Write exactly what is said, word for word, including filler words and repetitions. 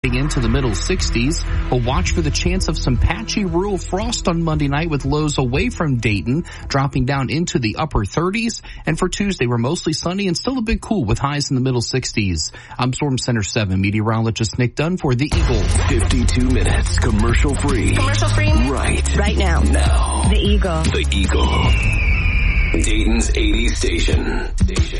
into the middle sixties. We'll watch for the chance of some patchy rural frost on Monday night with lows away from Dayton, dropping down into the upper thirties. And for Tuesday, we're mostly sunny and still a bit cool with highs in the middle sixties. I'm Storm Center seven meteorologist Nick Dunn for The Eagle. fifty-two minutes commercial free. Commercial free? Right. Right now. Now. The Eagle. The Eagle. Dayton's eighties station. Station.